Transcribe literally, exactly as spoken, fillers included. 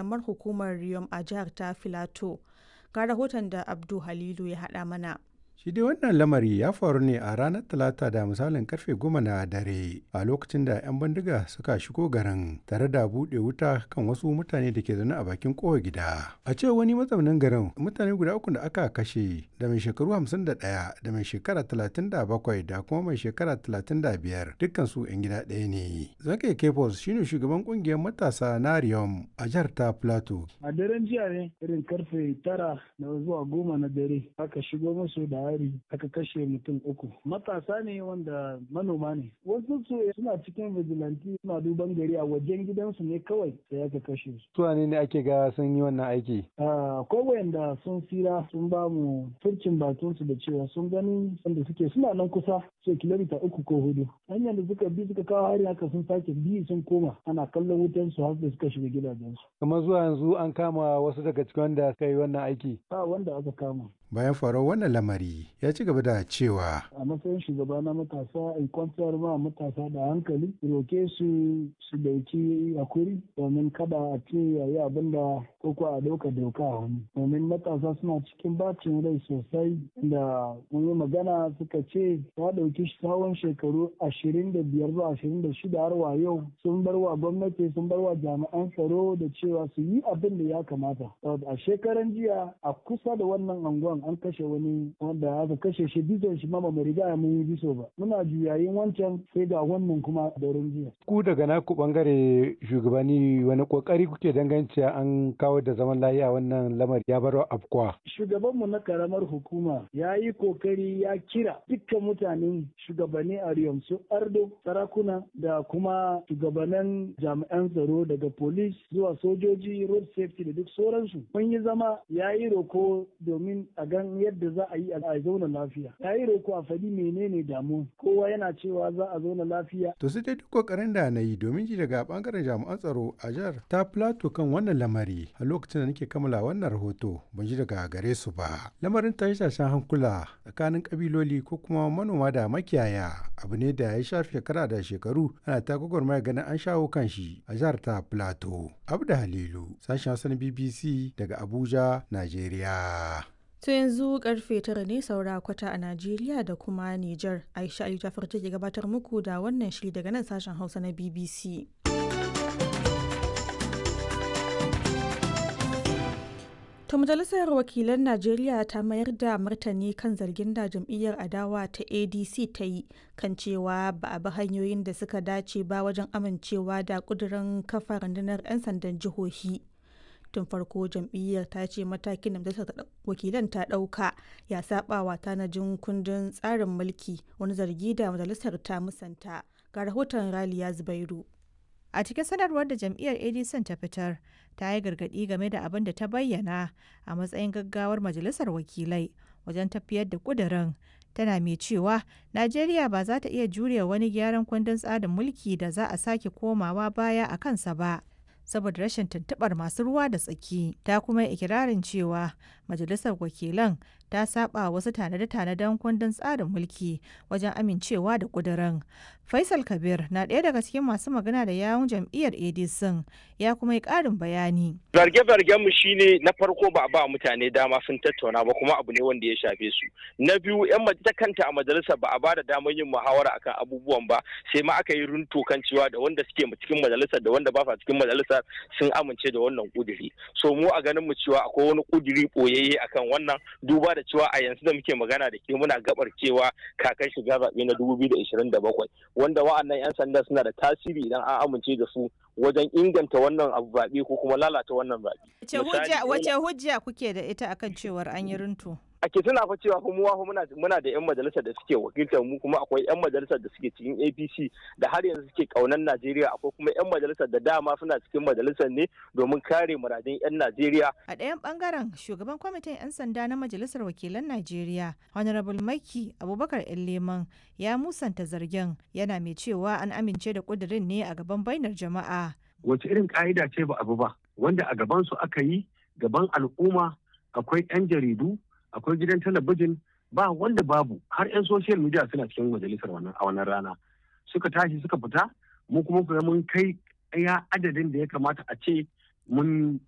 karamar hukumar Riyom a jihar ta Filato. Ga rahoton da Abdu Halilu ya haɗa mana. Shi dai wannan lamari ya faru ne a ranar Talata da misalin karfe goma na dare a lokacin da 'yan bindiga suka shigo garin tare da buɗe wuta kan wasu mutane da ke zaune a bakin kowa gida. A cewa wani mazaunin garin mutane guda uku da aka kashe da mai shekaru hamsin da ɗaya da mai shekara talatin da bakwai da kuma mai shekara talatin da biyar dukkan su 'yan gida ɗaya ne. Zake Kefos shine shugaban kungiyar matasa na Riyom a jihar ta Plateau. A daren jiya ne irin karfe tara na zuwa goma na dare aka shigo musu da aka kashe mutum uku matasa ne wanda manoma ne wasu su suna cikin vigilante suna duban gari a wajen gidansu ne kawai sai aka kashe su. Su ne ne ake ga sun yi wannan aiki? Akwai wayanda sun tsira sun ba mu furcin bakin su da cewa sun gani wanda suke suna nan kusa sai kilomita uku ko hudu hanyar da suka bi suka kawo hari haka sun sake bi sun koma ana kallon wutan su har da suka shiga gidajensu. Kamar zuwa yanzu an kama wasu daga cikin wanda suka yi wannan aiki? Ba wanda aka kama. Bayan faruwar wannan lamari ya ci gaba da cewa a matsayin shugaba na matasa in kwantar ma matasa da hankali roke su su dauki hakuri domin kada a ce yayi abin da koko a dauka doka a hannu domin matasa suna cikin bacin rai sosai da mun yi magana suka ce ta dauki tsawon shekaru ashirin da biyar zuwa ashirin da shida har wa yau sun bar wa gwamnati sun bar wa jami'an tsaro da cewa su yi abin da ya kamata a shekaran jiya a kusa da wannan anguwan an kashe wani wanda aka kashe shi bison shi mama mai riga mun yi biso ba muna juyayin wancan sai ga wannan kuma daren jiya. Ku daga naku bangare shugabanni wani kokari kuke dangance an kawo da zaman lafiya wannan lamari ya bar afkuwa. Shugabanmu na karamar hukuma ya yi kokari ya kira dukkan mutanen shugabanni a Riyom su Ardo sarakuna da kuma shugabannin jami'an tsaro daga police zuwa sojoji road safety da duk sauransu mun yi zama ya yi roko domin a gan yadda za a yi a zauna lafiya ya yi roko a faɗi menene damu kowa yana cewa za a zauna lafiya. To sai dai duk kokarin da na yi domin ji daga bangaren jami'an tsaro a jihar ta Plateau kan wannan lamari a lokacin da nake kammala wannan rahoto ban ji daga gare su ba. Lamarin tashe-tashen hankula tsakanin kabiloli ko kuma manoma da makiyaya abu ne da ya shafi shekara da shekaru ana ta gwagwarmaya ganin an shawo kan shi a jihar ta Plateau. Abda Halilu sashen Hausa na B B C daga Abuja, Najeriya. To yanzu karfe tara ne saura kwata a Najeriya da kuma Nijar. Aisha Ali Jafar take gabatar muku da wannan shiri daga nan sashen Hausa na B B C. To Majalisar Wakilan Najeriya ta mayar da martani kan zargin da jam'iyyar adawa ta A D C ta yi kan cewa ba a bi hanyoyin da suka dace ba wajen amincewa da ƙudurin kafa rundunar 'yan sandan jihohi. Tun farko jam'iyyar ta ce matakin da majalisar wakilan ta ɗauka ya saba wa tanajin kundin tsarin mulki wani zargi da majalisar ta musanta. Ga rahoton Raliya Zubairu. A cikin sanarwar da jam'iyyar A D C ta fitar, ta yi gargaɗi game da abin da ta bayyana a matsayin gaggawar majalisar wakilai wajen tafiyar da ƙudurin. Tana mai cewa Najeriya ba za ta iya jure wani gyaran kundin tsarin mulki da za a sake komawa baya a kansa ba. Saboda rashin tuntuɓar masu ruwa da tsaki, ta kuma yi ikirarin cewa majalisar wakilan ta saba wasu tanade-tanaden kundin tsarin mulki wajen amincewa da ƙudurin. Faisal Kabir na ɗaya daga cikin masu magana da yawun jam'iyyar A D C ya kuma yi ƙarin bayani. Zarge-zargen mu shine na farko ba a ba mutane dama sun tattauna ba kuma abu ne wanda ya shafe su. Na biyu yan ta kanta a majalisar ba a ba da damar yin muhawara akan abubuwan ba sai ma aka yi runto kan cewa da wanda suke cikin majalisar da wanda ba fa cikin majalisar sun amince da wannan kuduri. So mu a ganin mu cewa akwai wani kuduri boyayye akan wannan duba da cewa a yanzu da muke magana da ke muna gabar cewa kakan shiga zaɓe na dubu biyu da ishirin da bakwai wanda wa'annan 'yan sanda suna da tasiri idan an amince da su wajen inganta wannan abu zaɓe ko kuma lalata wannan zaɓe. Wace hujja kuke da ita akan cewar an yi runtu? ake tuna fa cewa kuma muna muna da yan majalisar da suke wakiltar mu kuma akwai yan majalisar da suke cikin A P C da har yanzu suke kaunan Najeriya akwai kuma yan majalisar da dama suna cikin majalisar ne domin kare muradun yan Najeriya. A ɗayan bangaren shugaban kwamitin yan sanda na majalisar wakilan Najeriya Honorable Maiki Abubakar Leman ya musanta zargin yana mai cewa an amince da kudirin ne a gaban bainar jama'a. Wace irin ka'ida ce ba abu ba wanda a gaban su aka yi gaban al'umma akwai yan jaridu akwai gidan talabijin ba wanda babu har 'yan social media suna cikin majalisar wannan a wannan rana suka tashi suka fita mu kuma kuma mun kai ya adadin da ya kamata a ce mun